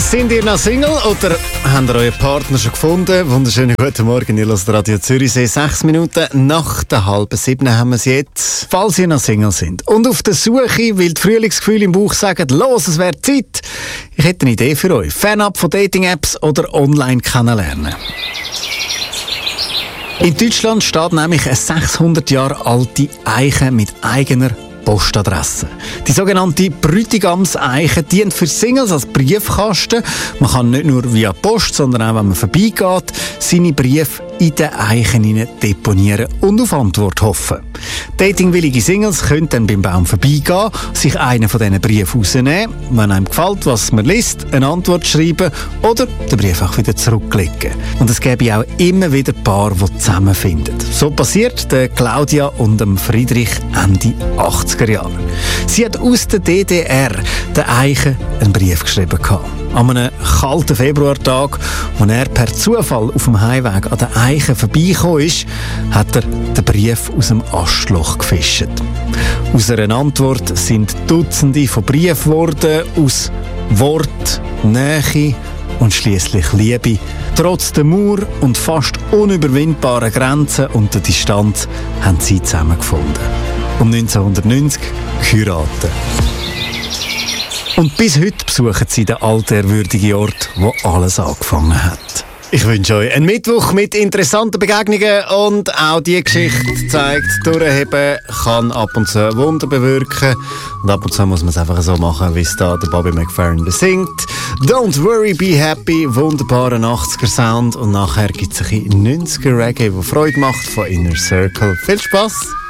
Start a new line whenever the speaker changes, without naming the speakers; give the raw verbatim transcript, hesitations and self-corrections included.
Sind ihr noch Single oder habt ihr euren Partner schon gefunden? Wunderschönen guten Morgen, ihr hört Radio Zürichsee. Sechs Minuten nach der halben sieben haben wir es jetzt. Falls ihr noch Single sind und auf der Suche, weil die Frühlingsgefühle im Bauch sagen, los, es wäre Zeit. Ich hätte eine Idee für euch. Fernab von Dating-Apps oder online kennenlernen. In Deutschland steht nämlich eine sechshundert Jahre alte Eiche mit eigener Postadresse. Die sogenannte Bräutigamseiche dient für Singles als Briefkasten. Man kann nicht nur via Post, sondern auch, wenn man vorbeigeht, seine Briefe in den Eichen deponieren und auf Antwort hoffen. Datingwillige Singles können dann beim Baum vorbeigehen, sich einen von diesen Briefen rausnehmen, wenn einem gefällt, was man liest, eine Antwort schreiben oder den Brief auch wieder zurücklegen. Und es gäbe auch immer wieder Paare, die zusammenfinden. So passiert der Claudia und dem Friedrich Ende achtziger Jahre. Sie hat aus der D D R der Eiche einen Brief geschrieben. An einem kalten Februartag, als er per Zufall auf dem Heimweg an der Eiche vorbeigekommen ist, hat er den Brief aus dem Astloch gefischt. Aus einer Antwort sind Dutzende von Briefen geworden, aus Wort, Nähe und schliesslich Liebe. Trotz der Mauer und fast unüberwindbaren Grenzen und der Distanz haben sie zusammengefunden. Um neunzehnhundertneunzig geheiratet. Und bis heute besuchen sie den altehrwürdigen Ort, wo alles angefangen hat. Ich wünsche euch einen Mittwoch mit interessanten Begegnungen und auch die Geschichte zeigt, durchheben kann ab und zu Wunder bewirken. Und ab und zu muss man es einfach so machen, wie es da der Bobby McFerrin besingt. Don't worry, be happy, wunderbarer achtziger Sound. Und nachher gibt es ein bisschen neunziger Reggae, der Freude macht von Inner Circle. Viel Spass!